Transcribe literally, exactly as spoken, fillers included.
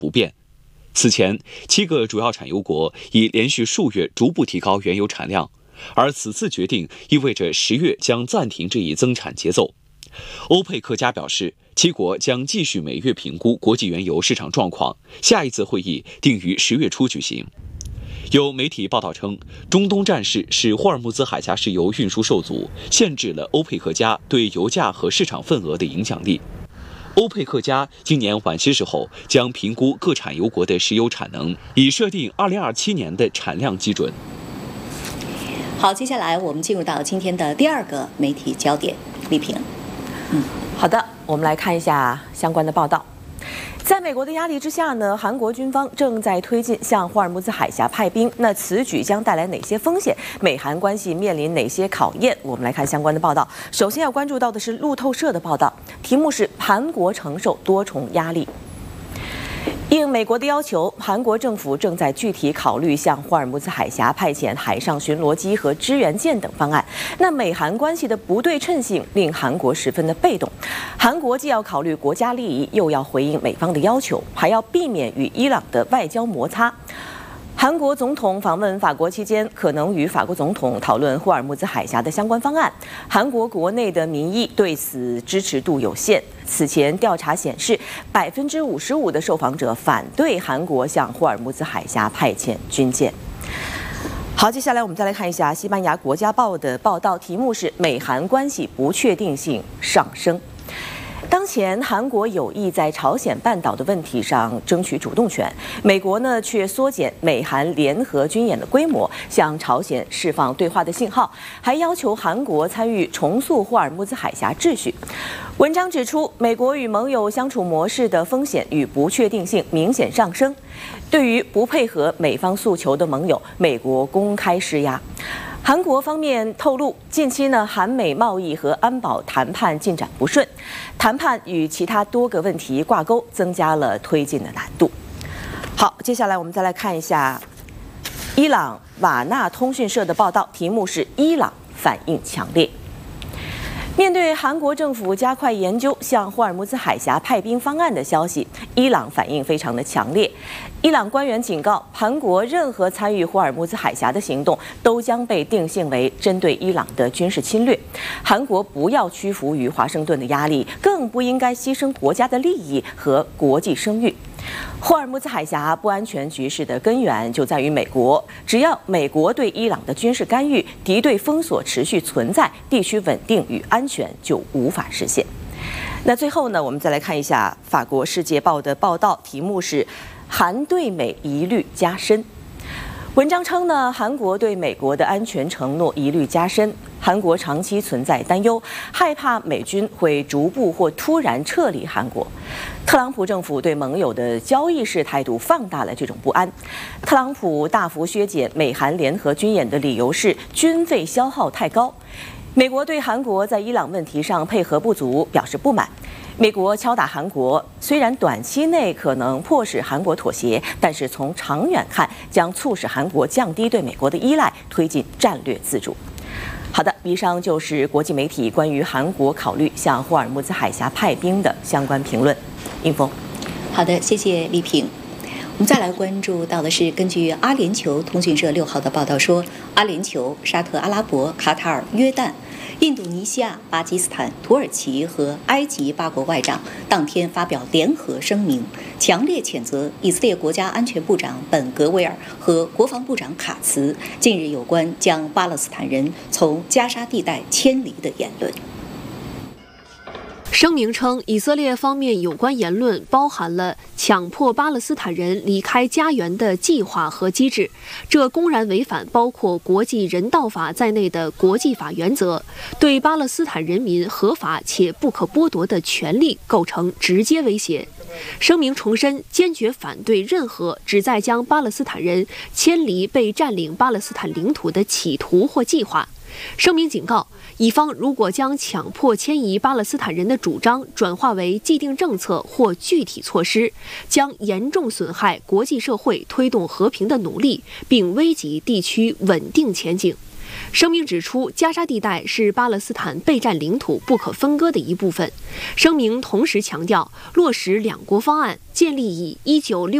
不变。此前，七个主要产油国已连续数月逐步提高原油产量，而此次决定意味着十月将暂停这一增产节奏。欧佩克加表示，七国将继续每月评估国际原油市场状况，下一次会议定于十月初举行。有媒体报道称，中东战事使霍尔木兹海峡石油运输受阻，限制了欧佩克加对油价和市场份额的影响力。欧佩克加今年晚些时候将评估各产油国的石油产能，以设定二零二七年的产量基准。 好，接下来我们进入到今天的第二个媒体焦点，丽萍。 嗯，好的，我们来看一下相关的报道。在美国的压力之下呢，韩国军方正在推进向霍尔木兹海峡派兵。那此举将带来哪些风险？美韩关系面临哪些考验？我们来看相关的报道。首先要关注到的是路透社的报道，题目是韩国承受多重压力。应美国的要求，韩国政府正在具体考虑向霍尔木兹海峡派遣海上巡逻机和支援舰等方案。那美韩关系的不对称性令韩国十分的被动。韩国既要考虑国家利益，又要回应美方的要求，还要避免与伊朗的外交摩擦。韩国总统访问法国期间，可能与法国总统讨论霍尔木兹海峡的相关方案。韩国国内的民意对此支持度有限。此前调查显示，百分之五十五的受访者反对韩国向霍尔木兹海峡派遣军舰。好，接下来我们再来看一下西班牙国家报的报道，题目是美韩关系不确定性上升。当前，韩国有意在朝鲜半岛的问题上争取主动权，美国呢却缩减美韩联合军演的规模，向朝鲜释放对话的信号，还要求韩国参与重塑霍尔木兹海峡秩序。文章指出，美国与盟友相处模式的风险与不确定性明显上升。对于不配合美方诉求的盟友，美国公开施压。韩国方面透露，近期呢，韩美贸易和安保谈判进展不顺，谈判与其他多个问题挂钩，增加了推进的难度。好，接下来我们再来看一下伊朗瓦纳通讯社的报道，题目是伊朗反应强烈。面对韩国政府加快研究向霍尔木兹海峡派兵方案的消息，伊朗反应非常的强烈。伊朗官员警告，韩国任何参与霍尔木兹海峡的行动都将被定性为针对伊朗的军事侵略。韩国不要屈服于华盛顿的压力，更不应该牺牲国家的利益和国际声誉。霍尔木兹海峡不安全局势的根源就在于美国，只要美国对伊朗的军事干预、敌对封锁持续存在，地区稳定与安全就无法实现。那最后呢，我们再来看一下法国《世界报》的报道，题目是韩对美疑虑加深。文章称呢，韩国对美国的安全承诺疑虑加深，韩国长期存在担忧，害怕美军会逐步或突然撤离韩国。特朗普政府对盟友的交易式态度放大了这种不安。特朗普大幅削减美韩联合军演的理由是军费消耗太高。美国对韩国在伊朗问题上配合不足表示不满。美国敲打韩国，虽然短期内可能迫使韩国妥协，但是从长远看，将促使韩国降低对美国的依赖，推进战略自主。好的，以上就是国际媒体关于韩国考虑向霍尔木兹海峡派兵的相关评论。应峰， 好的，谢谢丽萍。我们再来关注到的是，根据阿联酋通讯社六号的报道说，阿联酋、沙特阿拉伯、卡塔尔、约旦、印度尼西亚、巴基斯坦、土耳其和埃及八国外长当天发表联合声明，强烈谴责以色列国家安全部长本·格维尔和国防部长卡茨近日有关将巴勒斯坦人从加沙地带迁离的言论。 声明称，以色列方面有关言论包含了强迫巴勒斯坦人离开家园的计划和机制，这公然违反包括国际人道法在内的国际法原则，对巴勒斯坦人民合法且不可剥夺的权利构成直接威胁。声明重申，坚决反对任何旨在将巴勒斯坦人迁离被占领巴勒斯坦领土的企图或计划。声明警告，以方如果将强迫迁移巴勒斯坦人的主张转化为既定政策或具体措施，将严重损害国际社会推动和平的努力，并危及地区稳定前景。 声明指出，加沙地带是巴勒斯坦备战领土不可分割的一部分。声明同时强调，落实两国方案，建立以一九六